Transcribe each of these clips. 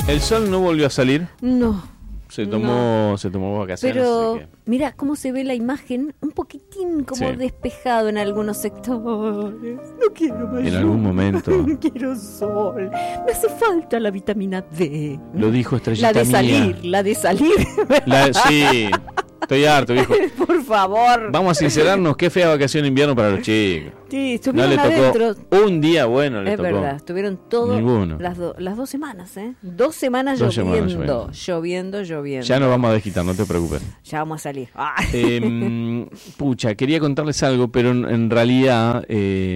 El sol no volvió a salir. No. Se tomó vacaciones. Pero mira cómo se ve la imagen, un poquitín como despejado en algunos sectores. No quiero más. En algún momento. No quiero sol. Me hace falta la vitamina D. Lo dijo Estrellita mía. La de salir. Sí, estoy harto, viejo. Por favor. Vamos a sincerarnos, qué fea vacación de invierno para los chicos. Sí, estuvieron no le adentro. Tocó un día bueno, le tocó. Es verdad, estuvieron todos las 2 semanas, ¿eh? 2 semanas lloviendo. Ya nos vamos a desquitar, no te preocupes. Ya vamos a salir. Pucha, quería contarles algo, pero en realidad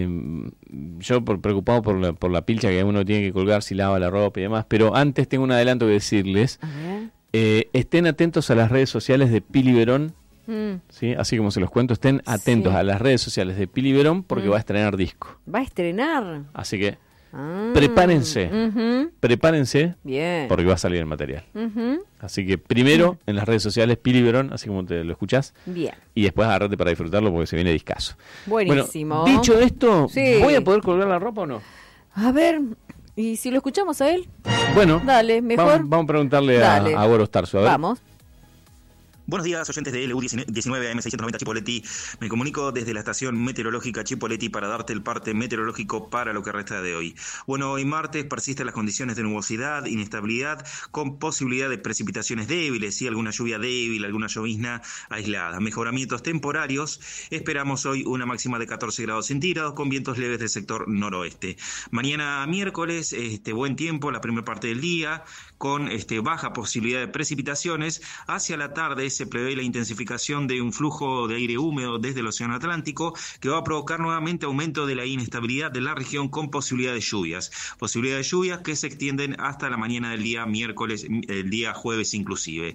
yo preocupado por la pilcha que uno tiene que colgar si lava la ropa y demás, pero antes tengo un adelanto que decirles. Estén atentos a las redes sociales de Pili Verón. ¿Sí? Así como se los cuento, estén atentos a las redes sociales de Pili Verón porque va a estrenar disco. ¿Va a estrenar? Así que prepárense, prepárense, bien, porque va a salir el material. Así que primero en las redes sociales Pili Verón, así como te lo escuchás, bien, y después agárrate para disfrutarlo porque se viene discazo. Buenísimo. Bueno, dicho esto, ¿voy a poder colgar la ropa o no? A ver, ¿y si lo escuchamos a él? Bueno, dale, mejor. Vamos a preguntarle a Boros Tarso. A ver. Vamos. Buenos días, oyentes de LU19 AM690 Chipoleti. Me comunico desde la estación meteorológica Chipoleti para darte el parte meteorológico para lo que resta de hoy. Bueno, hoy martes persisten las condiciones de nubosidad, inestabilidad, con posibilidad de precipitaciones débiles y alguna lluvia débil, alguna llovizna aislada. Mejoramientos temporarios. Esperamos hoy una máxima de 14 grados centígrados con vientos leves del sector noroeste. Mañana miércoles, buen tiempo, la primera parte del día, con baja posibilidad de precipitaciones. Hacia la tarde se prevé la intensificación de un flujo de aire húmedo desde el Océano Atlántico que va a provocar nuevamente aumento de la inestabilidad de la región con posibilidad de lluvias. Posibilidad de lluvias que se extienden hasta la mañana del día miércoles, el día jueves inclusive.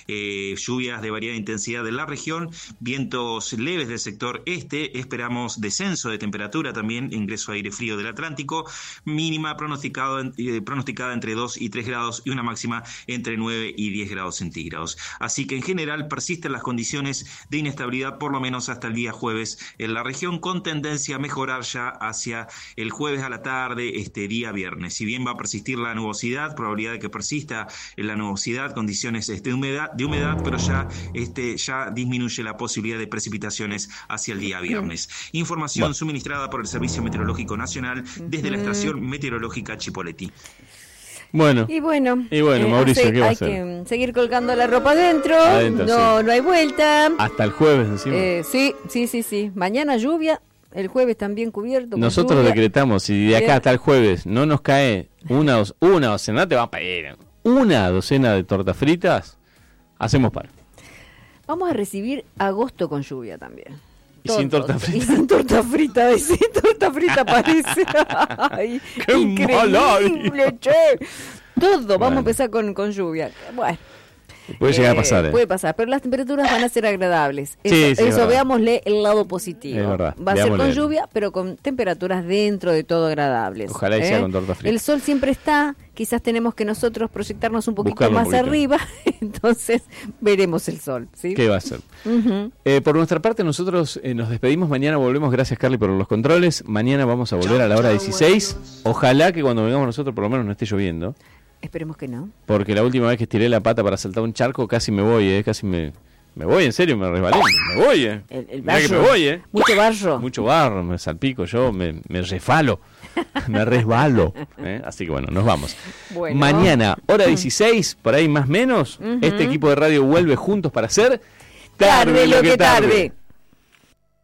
Lluvias de variada intensidad de la región, vientos leves del sector este, esperamos descenso de temperatura también, ingreso de aire frío del Atlántico, mínima pronosticada entre 2 y 3 grados y una máxima entre 9 y 10 grados centígrados. Así que en general persisten las condiciones de inestabilidad por lo menos hasta el día jueves en la región, con tendencia a mejorar ya hacia el jueves a la tarde, día viernes. Si bien va a persistir la nubosidad, probabilidad de que persista la nubosidad, condiciones de humedad, pero ya disminuye la posibilidad de precipitaciones hacia el día viernes. Información suministrada por el Servicio Meteorológico Nacional desde la estación meteorológica Chipoleti. Bueno, Mauricio, ¿qué va a hacer? Hay que seguir colgando la ropa adentro, no hay vuelta. Hasta el jueves encima. Sí. Mañana lluvia, el jueves también cubierto. Nosotros decretamos, si de acá hasta el jueves no nos cae una docena, te va a pedir una docena de tortas fritas, hacemos paro. Vamos a recibir agosto con lluvia también. Y sin torta frita. Y sin torta frita, sin torta frita parece. Ay, ¡qué increíble, che! Todo, vamos a empezar con lluvia. Bueno. Puede llegar a pasar. Puede pasar, pero las temperaturas van a ser agradables. Eso veámosle el lado positivo. Es verdad. Va a ser con lluvia, pero con temperaturas dentro de todo agradables. Ojalá y sea con torta frita. El sol siempre está, quizás tenemos que nosotros proyectarnos un poquito más arriba, entonces veremos el sol. ¿Sí? ¿Qué va a ser? Por nuestra parte, nosotros nos despedimos. Mañana volvemos. Gracias, Carly, por los controles. Mañana vamos a volver a la hora 16. Ojalá que cuando vengamos nosotros por lo menos no esté lloviendo. Esperemos que no. Porque la última vez que estiré la pata para saltar un charco casi me voy, casi me voy, en serio, me resbalé, me voy, El barro. Que me voy, Mucho barro, me salpico yo, me resbalo, así que bueno, nos vamos. Bueno. Mañana, hora 16, por ahí más o menos, este equipo de radio vuelve juntos para hacer Tarde lo que tarde.